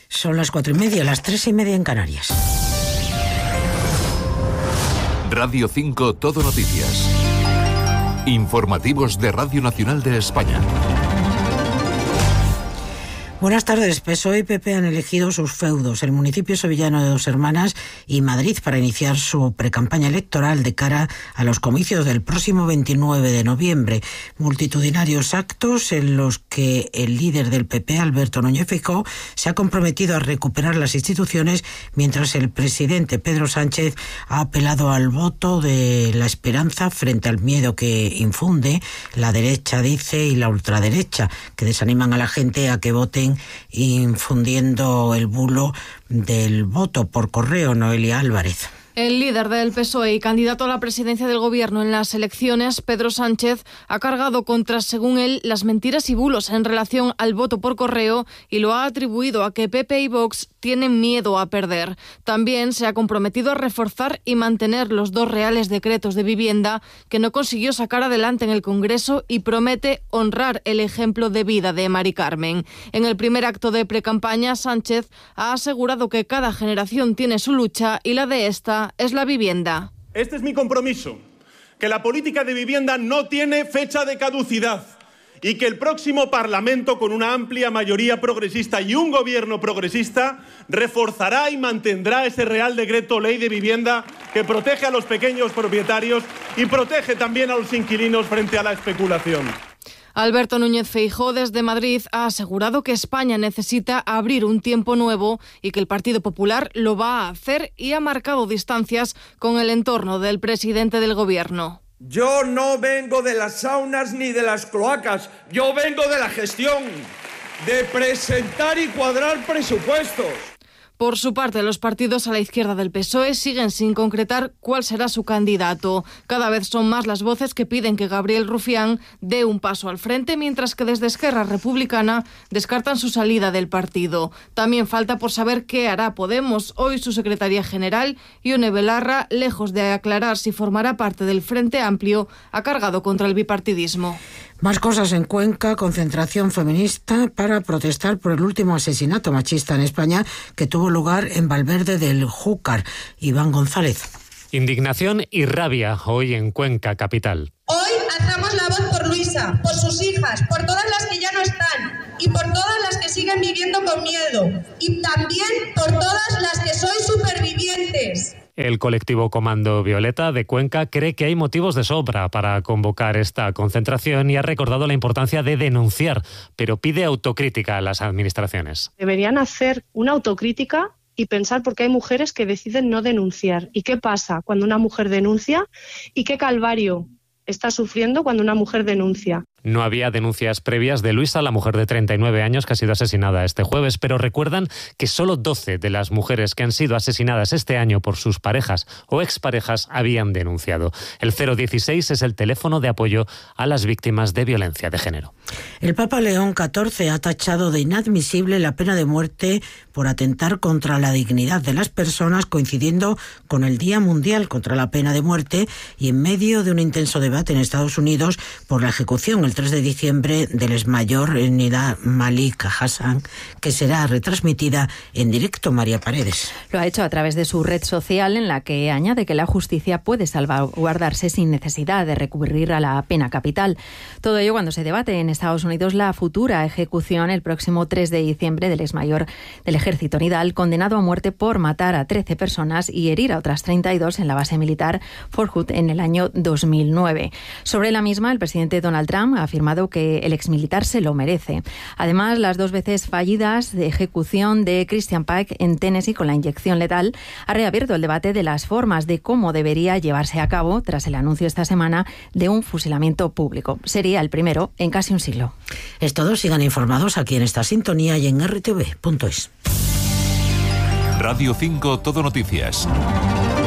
Son las 4:30, las 3:30 en Canarias. Radio 5 Todo Noticias. Informativos de Radio Nacional de España. Buenas tardes. PSOE y PP han elegido sus feudos, el municipio sevillano de Dos Hermanas y Madrid, para iniciar su precampaña electoral de cara a los comicios del próximo 29 de noviembre. Multitudinarios actos en los que el líder del PP, Alberto Núñez Feijóo, se ha comprometido a recuperar las instituciones, mientras el presidente Pedro Sánchez ha apelado al voto de la esperanza frente al miedo que infunde la derecha, dice, y la ultraderecha, que desaniman a la gente a que voten, infundiendo el bulo del voto por correo. Noelia Álvarez. El líder del PSOE y candidato a la presidencia del Gobierno en las elecciones, Pedro Sánchez, ha cargado contra, según él, las mentiras y bulos en relación al voto por correo y lo ha atribuido a que PP y Vox tienen miedo a perder. También se ha comprometido a reforzar y mantener los 2 reales decretos de vivienda que no consiguió sacar adelante en el Congreso y promete honrar el ejemplo de vida de Mari Carmen. En el primer acto de precampaña, Sánchez ha asegurado que cada generación tiene su lucha y la de esta es la vivienda. Este es mi compromiso, que la política de vivienda no tiene fecha de caducidad y que el próximo Parlamento, con una amplia mayoría progresista y un gobierno progresista, reforzará y mantendrá ese Real Decreto Ley de Vivienda que protege a los pequeños propietarios y protege también a los inquilinos frente a la especulación. Alberto Núñez Feijóo, desde Madrid, ha asegurado que España necesita abrir un tiempo nuevo y que el Partido Popular lo va a hacer, y ha marcado distancias con el entorno del presidente del Gobierno. Yo no vengo de las saunas ni de las cloacas, yo vengo de la gestión, de presentar y cuadrar presupuestos. Por su parte, los partidos a la izquierda del PSOE siguen sin concretar cuál será su candidato. Cada vez son más las voces que piden que Gabriel Rufián dé un paso al frente, mientras que desde Esquerra Republicana descartan su salida del partido. También falta por saber qué hará Podemos. Hoy su secretaria general, Ione Belarra, lejos de aclarar si formará parte del Frente Amplio, ha cargado contra el bipartidismo. Más cosas en Cuenca. Concentración feminista para protestar por el último asesinato machista en España que tuvo lugar en Valverde del Júcar. Iván González. Indignación y rabia hoy en Cuenca capital. Hoy alzamos la voz por Luisa, por sus hijas, por todas las que ya no están y por todas las que siguen viviendo con miedo, y también por todas las que sois supervivientes. El colectivo Comando Violeta de Cuenca cree que hay motivos de sobra para convocar esta concentración y ha recordado la importancia de denunciar, pero pide autocrítica a las administraciones. Deberían hacer una autocrítica y pensar por qué hay mujeres que deciden no denunciar. ¿Y qué pasa cuando una mujer denuncia? ¿Y qué calvario está sufriendo cuando una mujer denuncia? No había denuncias previas de Luisa, la mujer de 39 años que ha sido asesinada este jueves, pero recuerdan que solo 12 de las mujeres que han sido asesinadas este año por sus parejas o exparejas habían denunciado. El 016 es el teléfono de apoyo a las víctimas de violencia de género. El Papa León XIV ha tachado de inadmisible la pena de muerte por atentar contra la dignidad de las personas, coincidiendo con el Día Mundial contra la Pena de Muerte y en medio de un intenso debate en Estados Unidos por la ejecución el 3 de diciembre del exmayor Nida Malik Hassan, que será retransmitida en directo. María Paredes. Lo ha hecho a través de su red social, en la que añade que la justicia puede salvaguardarse sin necesidad de recurrir a la pena capital. Todo ello cuando se debate en Estados Unidos la futura ejecución el próximo 3 de diciembre del exmayor del ejército Nidal, condenado a muerte por matar a 13 personas y herir a otras 32 en la base militar Fort Hood en el año 2009. Sobre la misma, el presidente Donald Trump ha afirmado que el exmilitar se lo merece. Además, las 2 veces fallidas de ejecución de Christian Pike en Tennessee con la inyección letal ha reabierto el debate de las formas de cómo debería llevarse a cabo tras el anuncio esta semana de un fusilamiento público. Sería el primero en casi un siglo. Es todo. Sigan informados aquí en esta sintonía y en rtv.es. Radio 5 Todo Noticias.